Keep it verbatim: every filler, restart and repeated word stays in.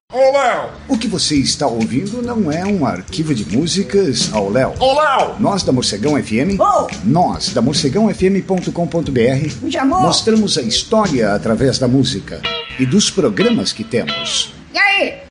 Ô, Léo! O que você está ouvindo não é um arquivo de músicas ao Léo. Ô, Léo! Nós da Morcegão F M, oh. nós da morcegão f m ponto com ponto b r, mostramos a história através da música e dos programas que temos. E aí,